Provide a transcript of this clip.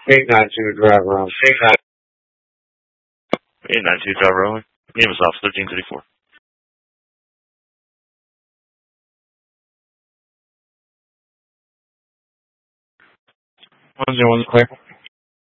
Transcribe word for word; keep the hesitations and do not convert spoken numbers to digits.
eight nine two, driver on. eight nine eight nine two, driver only. Name is off, thirteen thirty-four. one zero one, clear.